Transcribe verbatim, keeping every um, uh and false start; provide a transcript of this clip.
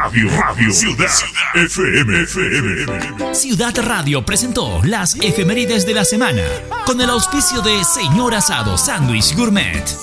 Radio, Radio, Ciudad, F M, F M. Ciudad Radio presentó las efemérides de la semana con el auspicio de Señor Asado Sándwich Gourmet.